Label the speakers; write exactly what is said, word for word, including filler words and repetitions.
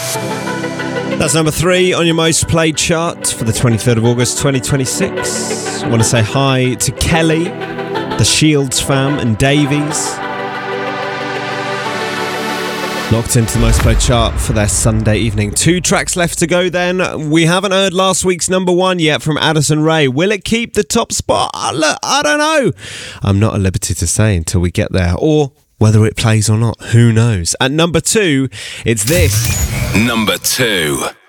Speaker 1: That's number three on your most played chart for the twenty-third of August twenty twenty-six. I want to say hi to Kelly, the Shields fam, and Davies. Locked into the most played chart for their Sunday evening. Two tracks left to go then. We haven't heard last week's number one yet from Addison Rae. Will it keep the top spot? Oh, look, I don't know. I'm not at liberty to say until we get there. Or whether it plays or not, who knows? At number two, it's this.
Speaker 2: Number two.